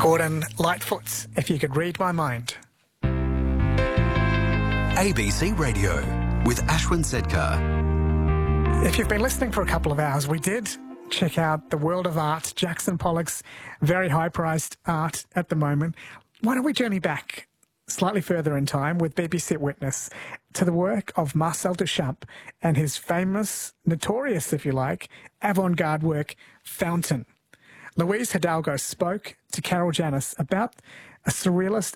Gordon Lightfoot, If You Could Read My Mind. ABC Radio with Ashwin Sedkar. If you've been listening for a couple of hours, we did check out the world of art, Jackson Pollock's very high-priced art at the moment. Why don't we journey back slightly further in time with BBC Witness to the work of Marcel Duchamp and his famous, notorious, if you like, avant-garde work, Fountain. Louise Hidalgo spoke to Carol Janis about a surrealist